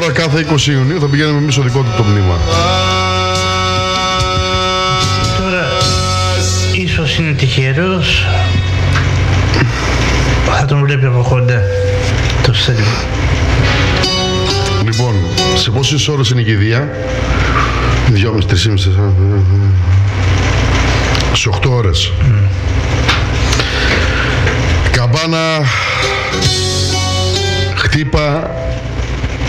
Τώρα κάθε 20 Ιουνίου θα πηγαίνουμε εμείς στο δικό του το μνήμα. Τώρα, ίσως είναι τυχερός, θα τον βλέπει από κοντά το στέλνο. Λοιπόν, σε πόσες ώρες είναι η κηδεία? 2,5, 3,5, 4, σε 8 ώρες. Καμπάνα